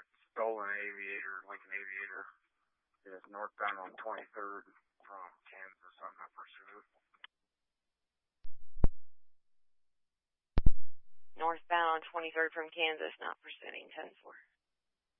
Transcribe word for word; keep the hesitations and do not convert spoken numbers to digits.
stolen Aviator, Lincoln Aviator. It's northbound on twenty-third from Kansas. I'm not pursuing. Northbound on twenty-third from Kansas, not pursuing ten four.